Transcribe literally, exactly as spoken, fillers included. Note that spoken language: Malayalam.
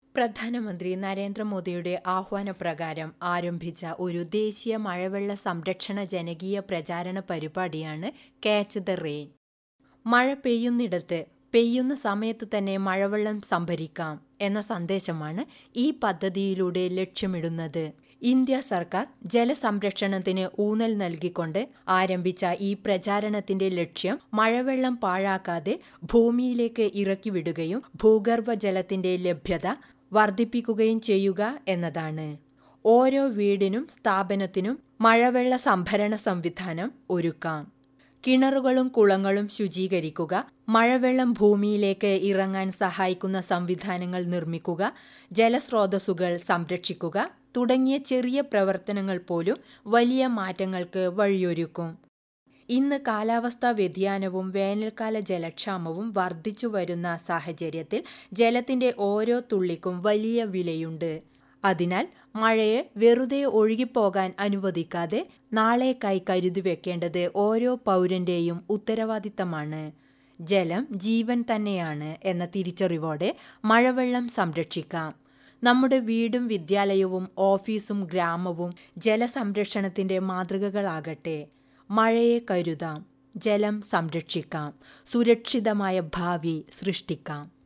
പ്രധാനമന്ത്രി നരേന്ദ്രമോദിയുടെ ആഹ്വാനപ്രകാരം ആരംഭിച്ച ഒരു ദേശീയ മഴവെള്ള സംരക്ഷണ ജനകീയ പ്രചാരണ പരിപാടിയാണ് ക്യാച്ച് ദ റെയിൻ. മഴ പെയ്യുന്നിടത്ത് പെയ്യുന്ന സമയത്ത് തന്നെ മഴവെള്ളം സംഭരിക്കാം എന്ന സന്ദേശമാണ് ഈ പദ്ധതിയിലൂടെ ലക്ഷ്യമിടുന്നത്. ഇന്ത്യ സർക്കാർ ജലസംരക്ഷണത്തിന് ഊന്നൽ നൽകിക്കൊണ്ട് ആരംഭിച്ച ഈ പ്രചാരണത്തിന്റെ ലക്ഷ്യം മഴവെള്ളം പാഴാക്കാതെ ഭൂമിയിലേക്ക് ഇറക്കിവിടുകയും ഭൂഗർഭജലത്തിന്റെ ലഭ്യത വർദ്ധിപ്പിക്കുകയും ചെയ്യുക എന്നതാണ്. ഓരോ വീടിനും സ്ഥാപനത്തിനും മഴവെള്ള സംഭരണ സംവിധാനം ഒരുക്കാം. കിണറുകളും കുളങ്ങളും ശുചീകരിക്കുക, മഴവെള്ളം ഭൂമിയിലേക്ക് ഇറങ്ങാൻ സഹായിക്കുന്ന സംവിധാനങ്ങൾ നിർമ്മിക്കുക, ജലസ്രോതസ്സുകൾ സംരക്ഷിക്കുക തുടങ്ങിയ ചെറിയ പ്രവർത്തനങ്ങൾ പോലും വലിയ മാറ്റങ്ങൾക്ക് വഴിയൊരുക്കും. ഇന്ന് കാലാവസ്ഥാ വ്യതിയാനവും വേനൽക്കാല ജലക്ഷാമവും വർദ്ധിച്ചു വരുന്ന സാഹചര്യത്തിൽ ജലത്തിന്റെ ഓരോ തുള്ളിക്കും വലിയ വിലയുണ്ട്. അതിനാൽ മഴയെ വെറുതെ ഒഴുകിപ്പോകാൻ അനുവദിക്കാതെ നാളേക്കായി കരുതി വെക്കേണ്ടത് ഓരോ പൗരന്റെയും ഉത്തരവാദിത്തമാണ്. ജലം ജീവൻ തന്നെയാണ് എന്ന തിരിച്ചറിവോടെ മഴവെള്ളം സംരക്ഷിക്കാം. നമ്മുടെ വീടും വിദ്യാലയവും ഓഫീസും ഗ്രാമവും ജലസംരക്ഷണത്തിന്റെ മാതൃകകളാകട്ടെ. മഴയെ കരുതാം, ജലം സംരക്ഷിക്കാം, സുരക്ഷിതമായ ഭാവി സൃഷ്ടിക്കാം.